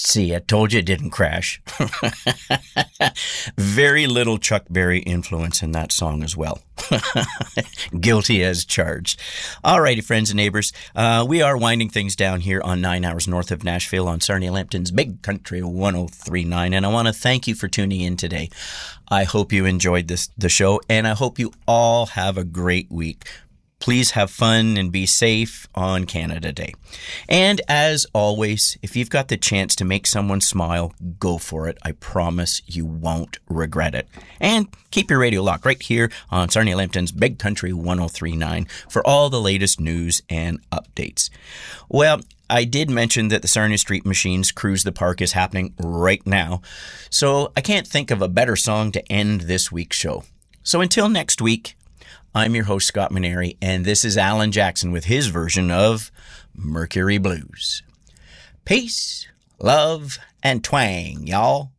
See, I told you it didn't crash. Very little Chuck Berry influence in that song as well. Guilty as charged. All righty, friends and neighbors. We are winding things down here on 9 hours north of Nashville on Sarnia Lambton's Big Country 103.9. And I want to thank you for tuning in today. I hope you enjoyed the show, and I hope you all have a great week. Please have fun and be safe on Canada Day. And as always, if you've got the chance to make someone smile, go for it. I promise you won't regret it. And keep your radio locked right here on Sarnia Lambton's Big Country 103.9 for all the latest news and updates. Well, I did mention that the Sarnia Street Machines Cruise the Park is happening right now, so I can't think of a better song to end this week's show. So until next week, I'm your host, Scott Maneri, and this is Alan Jackson with his version of Mercury Blues. Peace, love, and twang, y'all.